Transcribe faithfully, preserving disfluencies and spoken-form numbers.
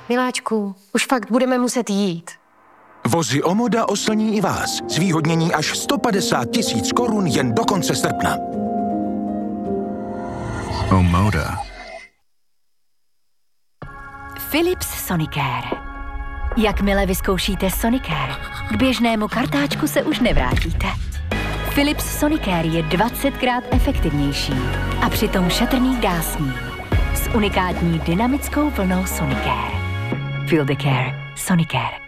Miláčku, už fakt budeme muset jít. Vozy Omoda oslní i vás. Zvýhodnění až sto padesát tisíc korun jen do konce srpna. Omoda. Philips Sonicare. Jakmile vyzkoušíte Sonicare, k běžnému kartáčku se už nevrátíte. Philips Sonicare je dvacetkrát efektivnější a přitom šetrný k dásním. S unikátní dynamickou vlnou Sonicare. Feel the care. Sonicare.